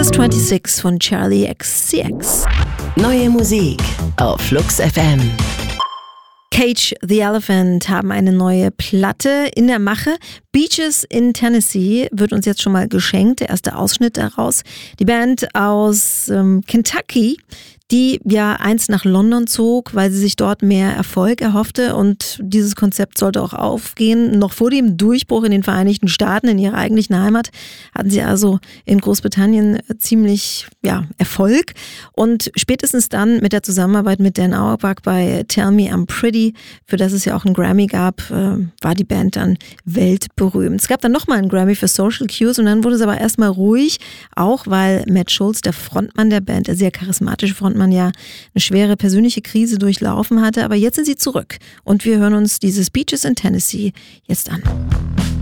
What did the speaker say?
is 26 von Charlie XCX. Neue Musik auf Flux FM. Cage the Elephant haben eine neue Platte in der Mache. Beaches in Tennessee wird uns jetzt schon mal geschenkt, der erste Ausschnitt daraus. Die Band aus Kentucky, die ja einst nach London zog, weil sie sich dort mehr Erfolg erhoffte, und dieses Konzept sollte auch aufgehen. Noch vor dem Durchbruch in den Vereinigten Staaten, in ihrer eigentlichen Heimat, hatten sie also in Großbritannien ziemlich Erfolg, und spätestens dann mit der Zusammenarbeit mit Dan Auerbach bei Tell Me I'm Pretty, für das es ja auch einen Grammy gab, war die Band dann weltberühmt. Es gab dann nochmal einen Grammy für Social Cues, und dann wurde es aber erstmal ruhig, auch weil Matt Schulz, der Frontmann der Band, der sehr charismatische Frontmann, ja eine schwere persönliche Krise durchlaufen hatte. Aber jetzt sind sie zurück und wir hören uns dieses Beaches in Tennessee jetzt an.